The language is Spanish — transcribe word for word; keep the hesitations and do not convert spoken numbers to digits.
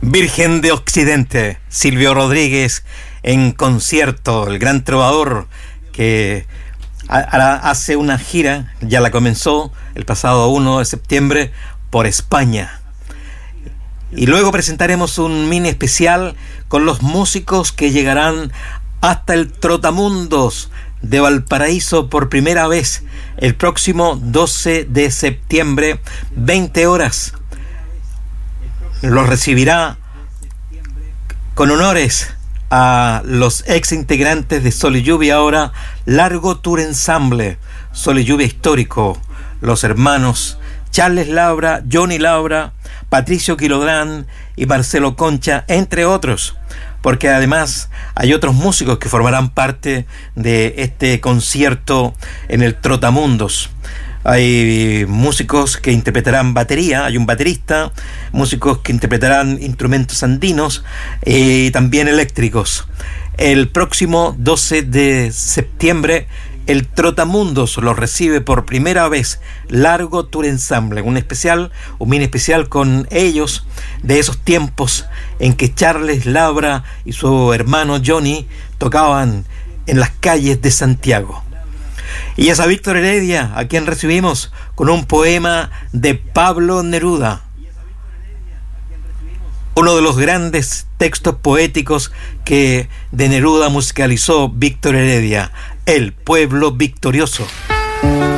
Virgen de Occidente, Silvio Rodríguez en concierto, el gran trovador que hará, hace una gira, ya la comenzó el pasado uno de septiembre por España. Y luego presentaremos un mini especial con los músicos que llegarán hasta el Trotamundos de Valparaíso por primera vez el próximo doce de septiembre, veinte horas. Los recibirá con honores a los ex integrantes de Sol y Lluvia, ahora Largo Tour Ensemble, Sol y Lluvia histórico, los hermanos Charles Labra, Johnny Labra, Patricio Quilodrán y Marcelo Concha, entre otros, porque además hay otros músicos que formarán parte de este concierto en el Trotamundos. Hay músicos que interpretarán batería, hay un baterista, músicos que interpretarán instrumentos andinos y eh, también eléctricos. El próximo doce de septiembre el Trotamundos los recibe por primera vez Largo Tour Ensemble, un especial, un mini especial con ellos de esos tiempos en que Charles Labra y su hermano Johnny tocaban en las calles de Santiago. Y es a Víctor Heredia a quien recibimos con un poema de Pablo Neruda, uno de los grandes textos poéticos que de Neruda musicalizó Víctor Heredia, El pueblo victorioso.